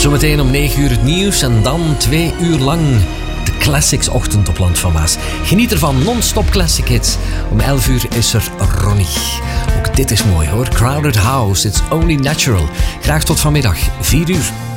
Zometeen om 9 uur het nieuws en dan 2 uur lang de Classics ochtend op Land van Maas. Geniet ervan, non-stop classic hits. Om 11 uur is er Ronnie. Ook dit is mooi hoor. Crowded House, It's Only Natural. Graag tot vanmiddag, 4 uur.